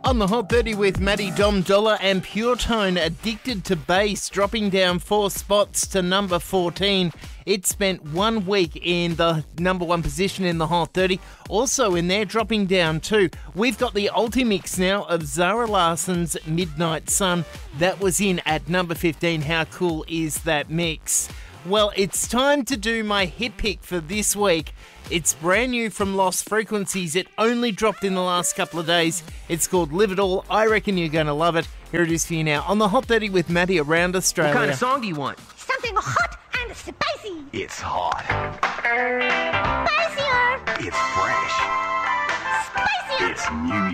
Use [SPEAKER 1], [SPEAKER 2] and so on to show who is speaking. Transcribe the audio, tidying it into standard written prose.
[SPEAKER 1] On the Hot 30 with Maddie Dom Dollar and Pure Tone, Addicted to Bass, dropping down 4 spots to number 14. It spent 1 week in the number 1 position in the Hot 30. Also in there, dropping down 2. We've got the Ultimix now of Zara Larsson's Midnight Sun. That was in at number 15. How cool is that mix? Well, it's time to do my hit pick for this week. It's brand new from Lost Frequencies. It only dropped in the last couple of days. It's called Live It All. I reckon you're going to love it. Here it is for you now on the Hot 30 with Maddie around Australia.
[SPEAKER 2] What kind of song do you want?
[SPEAKER 3] Something hot and spicy.
[SPEAKER 4] It's hot.
[SPEAKER 3] Spicier.
[SPEAKER 4] It's fresh.
[SPEAKER 3] Spicier.
[SPEAKER 4] It's new